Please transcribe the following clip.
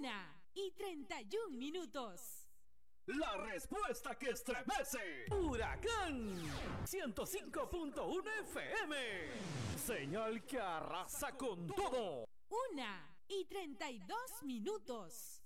1:31. La respuesta que estremece. Huracán 105.1 FM. Señal que arrasa con todo. 1:32.